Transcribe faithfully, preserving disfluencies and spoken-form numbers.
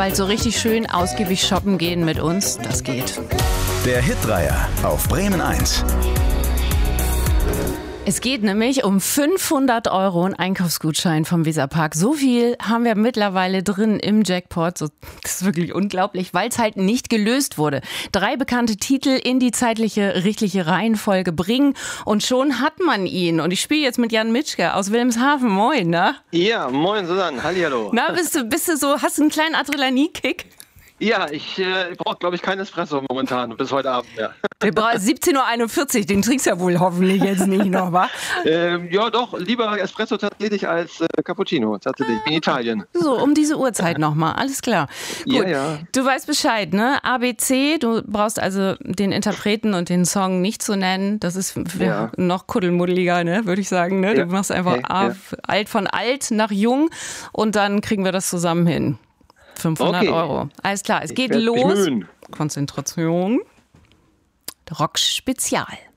bald so richtig schön ausgiebig shoppen gehen mit uns. Das geht. Der Hitdreier auf Bremen eins. Es geht nämlich um fünfhundert Euro einen Einkaufsgutschein vom Weserpark. So viel haben wir mittlerweile drin im Jackpot. So, das ist wirklich unglaublich, weil es halt nicht gelöst wurde. Drei bekannte Titel in die zeitliche, richtige Reihenfolge bringen und schon hat man ihn. Und ich spiele jetzt mit Jan Mitschke aus Wilhelmshaven. Moin, ne? Ja, moin Susanne, hallihallo. Na, bist du, bist du so, hast du einen kleinen Adrenalinkick? Ja, ich äh, brauche, glaube ich, keinen Espresso momentan, bis heute Abend, ja. Du brauchst siebzehn Uhr einundvierzig, den trinkst du ja wohl hoffentlich jetzt nicht noch, wa? ähm, ja, doch, lieber Espresso tatsächlich als äh, Cappuccino, tatsächlich, in Italien. So, um diese Uhrzeit nochmal, alles klar. Gut. Ja, ja. Du weißt Bescheid, ne? A B C, du brauchst also den Interpreten und den Song nicht zu nennen. Das ist Ja. noch kuddelmuddeliger, ne? Würde ich sagen, ne? Ja. Du machst einfach Okay, A, ja. alt von alt nach jung und dann kriegen wir das zusammen hin. fünfhundert Okay. Euro. Alles klar, es Ich geht werd mich los. bemühen. Konzentration. Rock Spezial.